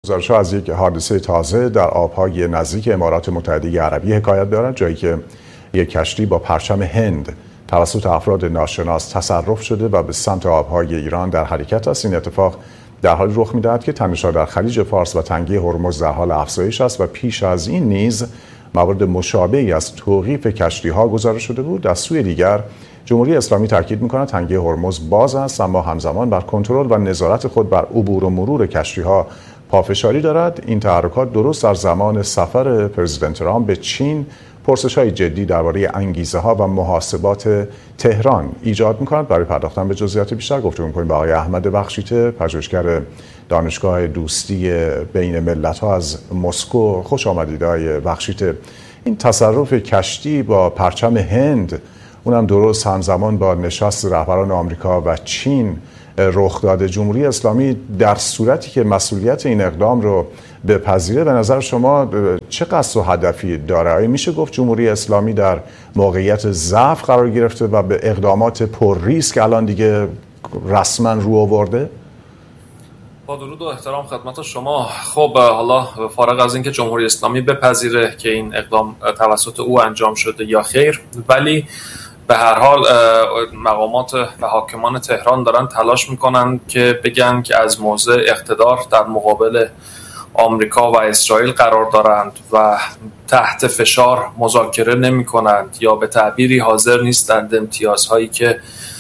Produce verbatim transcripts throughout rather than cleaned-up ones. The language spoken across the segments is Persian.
گزارش‌ها از یک حادثه تازه در آبهای نزدیک امارات متحده عربی حکایت دارد، جایی که یک کشتی با پرچم هند توسط افراد ناشناس تصرف شده و به سمت آبهای ایران در حرکت است. این اتفاق در حالی رخ می‌دهد که تنش‌ها در خلیج فارس و تنگه هرمز در حال افزایش است و پیش از این نیز موارد مشابهی از توقیف کشتی‌ها گزارش شده بود. از سوی دیگر جمهوری اسلامی تاکید می‌کند تنگه هرمز باز است، اما همزمان بر کنترل و نظارت خود بر عبور و مرور کشتی‌ها پافشاری دارد. این تحرکات درست در زمان سفر پرزیدنت ترامپ به چین پرسش‌های جدی درباره انگیزه‌ها و محاسبات تهران ایجاد می‌کند. برای پرداختن به جزئیات بیشتر گفتگو می‌کنیم با آقای احمد بخشیته، پژوهشگر دانشگاه دوستی بین ملت‌ها از مسکو. خوش آمدید آقای بخشیته. این تصرف کشتی با پرچم هند، اونم درست همزمان با نشست رهبران آمریکا و چین رخ داده، جمهوری اسلامی در صورتی که مسئولیت این اقدام رو بپذیره، به نظر شما چه قصد و هدفی داره؟ آیا میشه گفت جمهوری اسلامی در موقعیت ضعف قرار گرفته و به اقدامات پر ریسک الان دیگه رسما رو آورده؟ با درود و احترام خدمت شما. خب حالا فارغ از اینکه جمهوری اسلامی بپذیره که این اقدام توسط او انجام شده یا خیر، ولی به هر حال مقامات و حاکمان تهران دارن تلاش میکنن که بگن که از موضع اقتدار در مقابل آمریکا و اسرائیل قرار دارند و تحت فشار مذاکره نمی کنند یا به تعبیری حاضر نیستند امتیازهایی که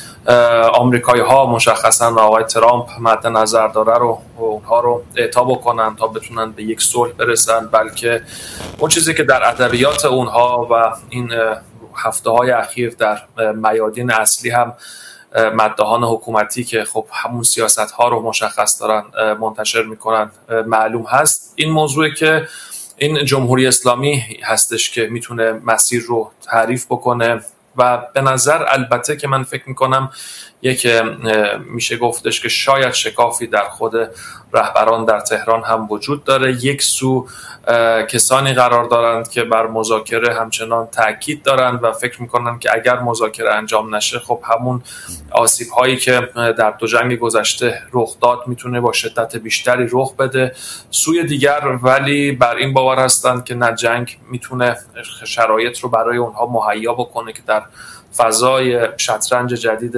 آمریکایی ها مشخصا آقای ترامپ مد نظر داره رو اونها رو اعطا بکنن تا بتونن به یک صلح برسن، بلکه اون چیزی که در ادبیات اونها و این هفته های اخیر در میادین اصلی هم مداحان حکومتی که خب همون سیاست ها رو مشخص دارن منتشر میکنن معلوم هست، این موضوع که این جمهوری اسلامی هستش که میتونه مسیر رو تعریف بکنه و به نظر البته که من فکر میکنم یک میشه گفتش که شاید شکافی در خود رهبران در تهران هم وجود داره. یک سو کسانی قرار دارند که بر مذاکره همچنان تاکید دارند و فکر میکنن که اگر مذاکره انجام نشه خب همون آسیب هایی که در دو جنگ گذشته رخ داد میتونه با شدت بیشتری رخ بده. سوی دیگر ولی بر این باور هستند که نه، جنگ میتونه شرایط رو برای اونها مهیا بکنه که در فضای شطرنج جدید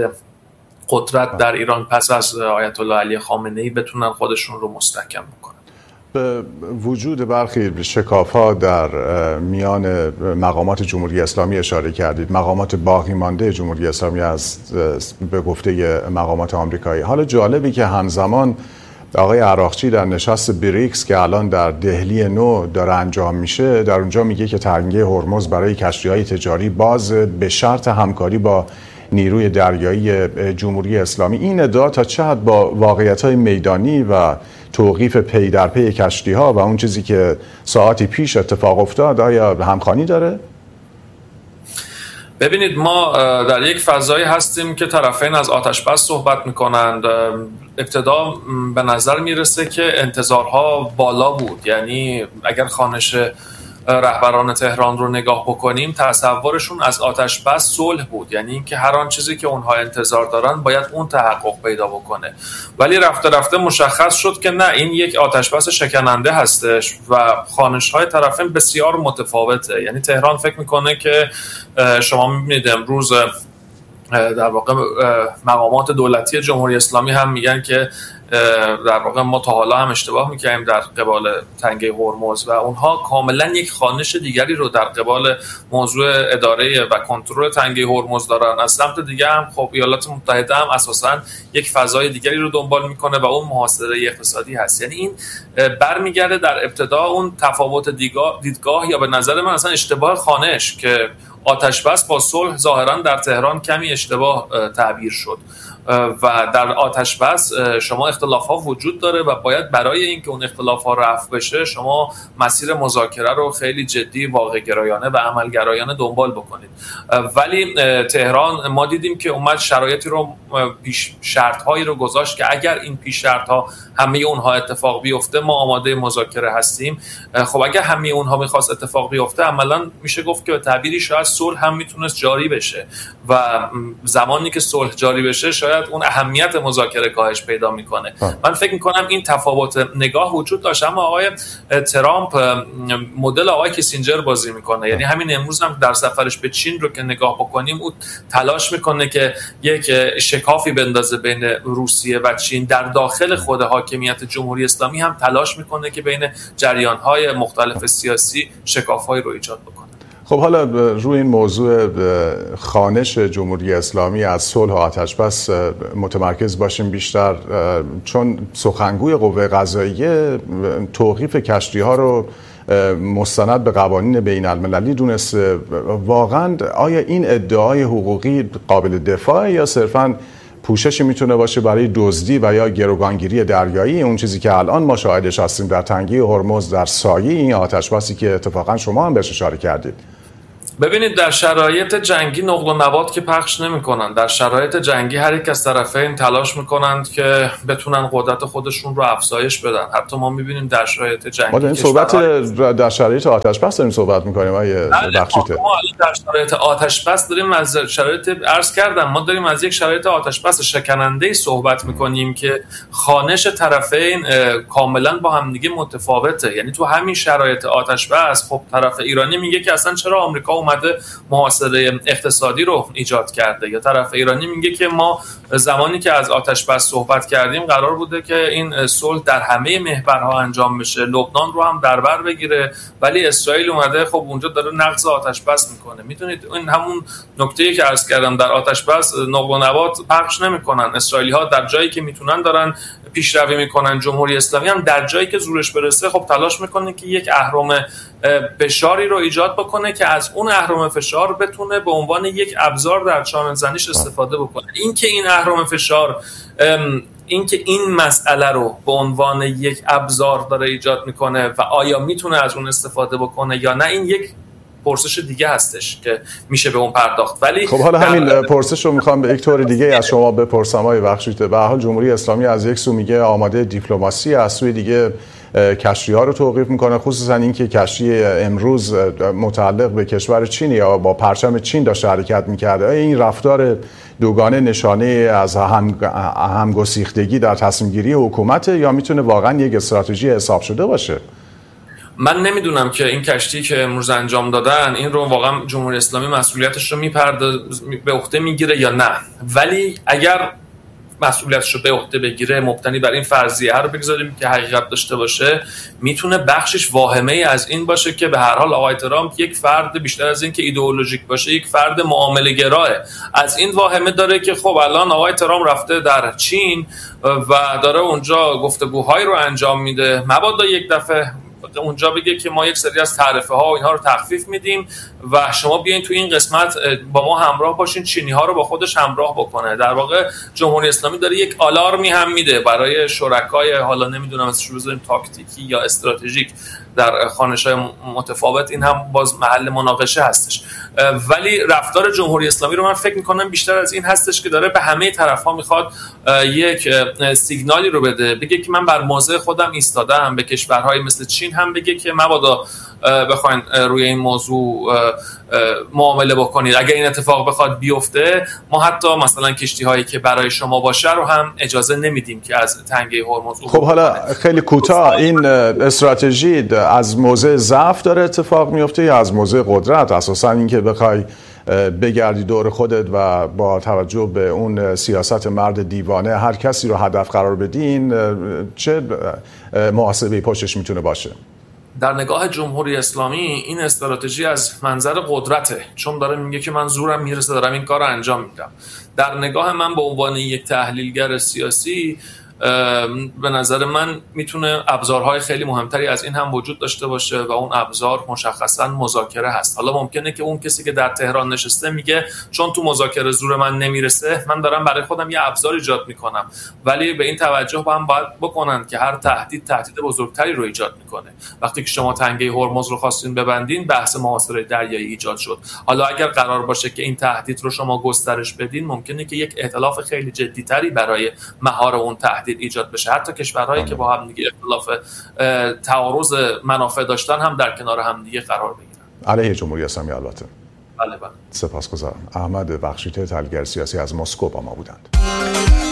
قدرت در ایران پس از آیت الله علی خامنه‌ای بتونن خودشون رو مستحکم بکنن. به وجود برخی شکاف‌ها در میان مقامات جمهوری اسلامی اشاره کردید، مقامات باقی مانده جمهوری اسلامی از به گفته مقامات آمریکایی. حالا جالبی که همزمان آقای عراقچی در نشست بریکس که الان در دهلی نو داره انجام میشه، در اونجا میگه که تنگه هرمز برای کشتی‌های تجاری باز به شرط همکاری با نیروی دریایی جمهوری اسلامی. این ادعا تا چه حد با واقعیت‌های میدانی و توقیف پی در پی کشتی‌ها و اون چیزی که ساعتی پیش اتفاق افتاد آیا همخوانی داره؟ ببینید، ما در یک فضایی هستیم که طرفین از آتش بس صحبت میکنند. ابتدا به نظر میرسه که انتظارها بالا بود، یعنی اگر خوانش رهبران تهران رو نگاه بکنیم تصورشون از آتش بس صلح بود، یعنی اینکه هر آن چیزی که اونها انتظار دارن باید اون تحقق پیدا بکنه. ولی رفته رفته مشخص شد که نه، این یک آتش بس شکننده هستش و خوانش‌های طرفین بسیار متفاوته. یعنی تهران فکر میکنه که شما میبینید امروز در واقع مقامات دولتی جمهوری اسلامی هم میگن که در واقع ما تا حالا هم اشتباه میکنیم در قبال تنگه هرمز و اونها کاملا یک خوانش دیگری رو در قبال موضوع اداره و کنترل تنگه هرمز دارن. از سمت دیگه هم خب ایالات متحده هم اساسا یک فضای دیگری رو دنبال میکنه و اون محاصره اقتصادی هست. یعنی این برمیگرده در ابتدا اون تفاوت دیدگاه, دیدگاه یا به نظر من اصلا اشتباه خوانش که آتش بس با صلح ظاهرا در تهران کمی اشتباه تعبیر شد و در آتش بس شما اختلاف ها وجود داره و باید برای اینکه اون اختلاف ها رفع بشه شما مسیر مذاکره رو خیلی جدی، واقع گرایانه و عمل گرایانه دنبال بکنید. ولی تهران ما دیدیم که اومد شرایطی رو پیش شرط هایی رو گذاشت که اگر این پیش شرط ها همه اونها اتفاق بیفته ما آماده مذاکره هستیم. خب اگر همه اونها میخواست اتفاق بیفته عملا میشه گفت که به تعبیری شاید صلح هم میتونست جاری بشه و زمانی که صلح جاری بشه شاید شاید اون اهمیت مذاکره کاهش پیدا میکنه. من فکر میکنم این تفاوت نگاه وجود داشت، اما آقای ترامپ مدل آقای کیسینجر بازی میکنه. یعنی همین امروز هم در سفرش به چین رو که نگاه بکنیم، او تلاش میکنه که یک شکافی بندازه بین روسیه و چین. در داخل خود حاکمیت جمهوری اسلامی هم تلاش میکنه که بین جریان‌های مختلف سیاسی شکاف‌های رو ایجاد بکنه. خب حالا روی این موضوع خوانش جمهوری اسلامی از صلح و آتش‌بس متمرکز باشیم بیشتر، چون سخنگوی قوه قضاییه توقیف کشتی‌ها رو مستند به قوانین بین المللی دونسته. واقعا آیا این ادعای حقوقی قابل دفاع یا صرفاً پوششی میتونه باشه برای دزدی و یا گروگانگیری دریایی، اون چیزی که الان ما شاهدش هستیم در تنگه هرمز در سایه این آتش‌بسی که اتفاقا شما هم بهش اشاره کردید؟ ببینید، در شرایط جنگی نقل و نبات که پخش نمی‌کنن. در شرایط جنگی هر یک از طرفین تلاش می‌کنند که بتونن قدرت خودشون رو افزایش بدن. حتی ما می‌بینیم در شرایط جنگی ما داریم صحبت در شرایط آتش‌بس داریم صحبت می‌کنیم. آیه بخشیته، ما در شرایط آتش‌بس داریم از شرایط عرض کردم ما داریم از یک شرایط آتش‌بس شکننده‌ای صحبت می‌کنیم که خوانش طرفین کاملاً با هم دیگه متفاوته. یعنی تو همین شرایط آتش‌بس خب طرف ایرانی میگه که اصلا چرا آمریکا اومده محاصره اقتصادی رو ایجاد کرده، یا طرف ایرانی میگه که ما زمانی که از آتش بس صحبت کردیم قرار بوده که این صلح در همه محورها انجام بشه، لبنان رو هم در بر بگیره، ولی اسرائیل اومده خب اونجا داره نقض آتش بس میکنه. میدونید این همون نکته‌ای که عرض کردم، در آتش بس نقل و نبات پخش نمیکنن. اسرائیلی ها در جایی که میتونن دارن پیشروی میکنن، جمهوری اسلامی هم در جایی که زورش برسه خب تلاش میکنه که یک اهرم فشاری رو ایجاد بکنه که از اون اهرم فشار بتونه به عنوان یک ابزار در چانه زنیش استفاده بکنه. این که این اهرم فشار این که این مسئله رو به عنوان یک ابزار داره ایجاد میکنه و آیا میتونه از اون استفاده بکنه یا نه، این یک پرسش دیگه هستش که میشه به اون پرداخت. ولی خب حالا همین پرسش رو میخوام به یک طور دیگه از شما بپرسم آقای بخشیده. به هر حال جمهوری اسلامی از یک سو میگه آماده دیپلماسی، از سوی دیگه کشتی ها رو توقیف میکنه، خصوصا اینکه کشتی امروز متعلق به کشور چین یا با پرچم چین داشته حرکت میکرده. این رفتار دوگانه نشانه از هم همگسیختگی در تصمیم گیری حکومت یا میتونه واقعا یک استراتژی حساب شده باشه؟ من نمیدونم که این کشتی که امروز انجام دادن این رو واقعا جمهوری اسلامی مسئولیتش رو میپرداز به عهده میگیره یا نه، ولی اگر مسئولیتش رو به عهده بگیره، مبتنی بر این فرضیه رو بگذاریم که حقیقت داشته باشه، میتونه بخشش واهمه از این باشه که به هر حال آقای ترامپ یک فرد بیشتر از این که ایدئولوژیک باشه، یک فرد معامله گراه. از این واهمه داره که خب الان آقای ترامپ رفته در چین و داره اونجا گفتگوهای رو انجام میده، مبادا یک دفعه اونجا بگه که ما یک سری از تعرفه ها و اینها رو تخفیف میدیم و شما بیاین تو این قسمت با ما همراه باشین، چینی ها رو با خودش همراه بکنه. در واقع جمهوری اسلامی داره یک آلارمی هم میده برای شرکای، حالا نمیدونم اسمش بذاریم تاکتیکی یا استراتژیک، در خوانش‌های متفاوت. این هم باز محل مناقشه هستش، ولی رفتار جمهوری اسلامی رو من فکر میکنم بیشتر از این هستش که داره به همه طرف‌ها میخواد یک سیگنالی رو بده، بگه که من بر موضع خودم ایستادم، به کشورهای مثل چین هم بگه که مبادا بخواین روی این موضوع معامله بکنید. اگر این اتفاق بخواد بیفته، ما حتی مثلا کشتی هایی که برای شما باشه رو هم اجازه نمیدیم که از تنگه هرمز. خب حالا خیلی کوتاه، این استراتژی از موضع ضعف داره اتفاق میفته یا از موضع قدرت؟ اساسا اینکه بخوای بگردی دور خودت و با توجه به اون سیاست مرد دیوانه هر کسی رو هدف قرار بدین، چه محاسبه‌ای پشتش میتونه باشه؟ در نگاه جمهوری اسلامی این استراتژی از منظر قدرته، چون داره میگه که من زورم میرسه دارم این کار رو انجام میدم. در نگاه من به عنوان یک تحلیلگر سیاسی به نظر من میتونه ابزارهای خیلی مهمتری از این هم وجود داشته باشه و اون ابزار مشخصا مذاکره هست. حالا ممکنه که اون کسی که در تهران نشسته میگه چون تو مذاکره زور من نمیرسه، من دارم برای خودم یه ابزار ایجاد میکنم، ولی به این توجه با هم باید بکنن که هر تهدید تهدید بزرگتری رو ایجاد میکنه. وقتی که شما تنگه هرمز رو خواستین ببندین، بحث محاصره دریایی ایجاد شد. حالا اگر قرار باشه که این تهدید رو شما گسترش بدین، ممکنه که یک ائتلاف خیلی جدی‌تری برای مهار اون تهدید ایجاد بشه. حتی کشورهایی که با هم دیگه اختلاف تعارض منافع داشتن هم در کنار هم دیگه قرار بگیرن. علیه جمهوری اسلامی البته. بله بله. سپاسگزارم. احمد بخشیته، تحلیلگر سیاسی از مسکو با ما بودند.